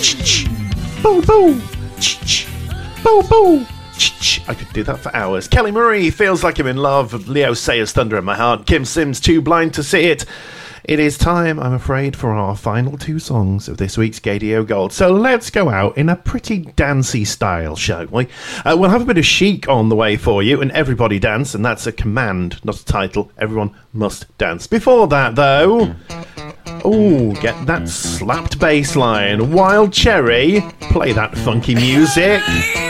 Boo boo. Boo boo. I could do that for hours. Kelly Marie, Feels Like I'm in Love. Leo Sayers, Thunder in My Heart. Kim Sims, Too Blind to See It. It is time, I'm afraid, for our final two songs of this week's Gaydio Gold. So let's go out in a pretty dancey style, shall we? We'll have a bit of Chic on the way for you, and Everybody Dance, and that's a command, not a title. Everyone must dance. Before that, though... Oh, get that slapped bass line. Wild Cherry, play that funky music.